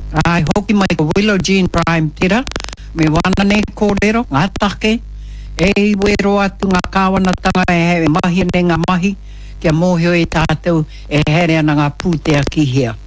Ai hoki mai ko Willow Jean Prime tira. Me wana ne kōrero, ngā take. E wero atu ngā kāwanatanga e he mahi ne ngā mahi. Kia mōhio e tātou e here ana ngā pūtea ki hea.